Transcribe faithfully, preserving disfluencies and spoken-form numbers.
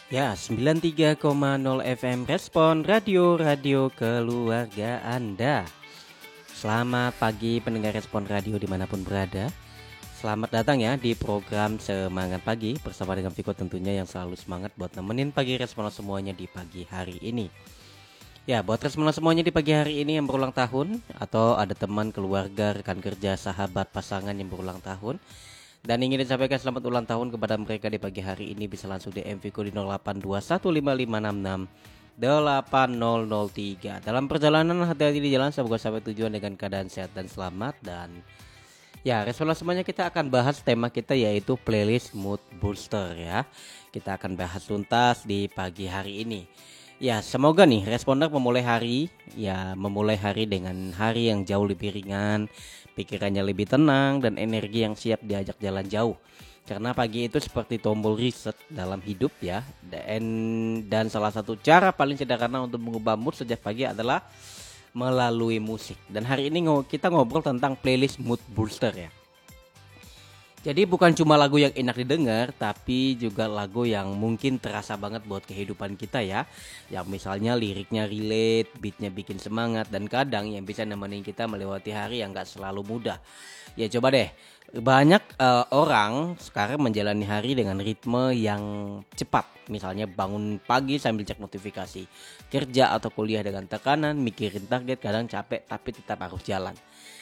Ya, sembilan puluh tiga koma nol F M Respon Radio-Radio Keluarga Anda. Selamat pagi pendengar Respon Radio dimanapun berada. Selamat datang ya di program Semangat Pagi bersama dengan Viko tentunya yang selalu semangat buat nemenin pagi Respon semuanya di pagi hari ini. Ya, buat Respon semuanya di pagi hari ini yang berulang tahun, atau ada teman, keluarga, rekan kerja, sahabat, pasangan yang berulang tahun dan ingin disampaikan selamat ulang tahun kepada mereka di pagi hari ini, bisa langsung D M Viko di nol delapan dua satu lima lima enam enam delapan nol nol tiga. Dalam perjalanan hati-hati di jalan, semoga sampai tujuan dengan keadaan sehat dan selamat. Dan ya, respon semuanya kita akan bahas tema kita yaitu playlist mood booster ya. Kita akan bahas tuntas di pagi hari ini. Ya, semoga nih responder memulai hari ya memulai hari dengan hari yang jauh lebih ringan, pikirannya lebih tenang dan energi yang siap diajak jalan jauh. Karena pagi itu seperti tombol reset dalam hidup ya. Dan dan salah satu cara paling sederhana untuk mengubah mood sejak pagi adalah melalui musik. Dan hari ini kita ngobrol tentang playlist mood booster ya. Jadi bukan cuma lagu yang enak didengar, tapi juga lagu yang mungkin terasa banget buat kehidupan kita ya. Yang misalnya liriknya relate, beatnya bikin semangat, dan kadang yang bisa nemenin kita melewati hari yang gak selalu mudah. Ya coba deh, banyak uh, orang sekarang menjalani hari dengan ritme yang cepat. Misalnya bangun pagi sambil cek notifikasi, kerja atau kuliah dengan tekanan, mikirin target, kadang capek tapi tetap harus jalan.